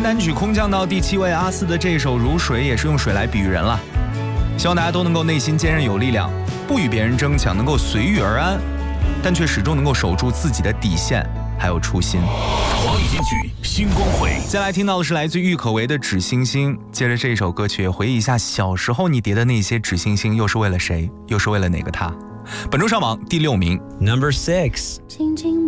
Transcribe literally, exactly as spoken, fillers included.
单曲空降到第七位，阿肆的这首《如水》也是用水来比喻人了。希望大家都能够内心坚韧有力量，不与别人争抢，能够随遇而安，但却始终能够守住自己的底线还有初心。 华语金曲星光会， 接下来听到的是来自郁可唯的《纸星星》。接着这首歌曲，回忆一下小时候你叠的那些纸星星，又是为了谁？又是为了哪个他？本周上榜第六名 Number six。